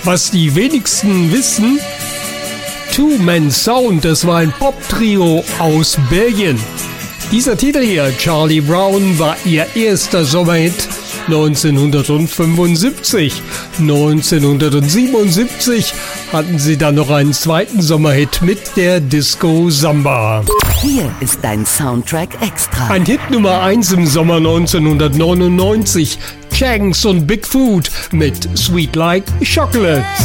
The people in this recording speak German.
Was die wenigsten wissen, Two Man Sound, das war ein Pop-Trio aus Belgien. Dieser Titel hier, Charlie Brown, war ihr erster Sommerhit 1975. 1977 hatten sie dann noch einen zweiten Sommerhit mit der Disco Samba. Hier ist dein Soundtrack Extra. Ein Hit Nummer 1 im Sommer 1999, Changs und Bigfoot mit Sweet Like Chocolate.